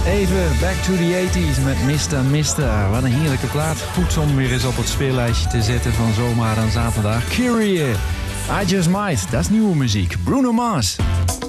Even back to the 80s met Mr. Wat een heerlijke plaat. Goed om weer eens op het speellijstje te zetten van zomaar aan zaterdag. Kyrie, I Just Might. Dat is nieuwe muziek. Bruno Mars.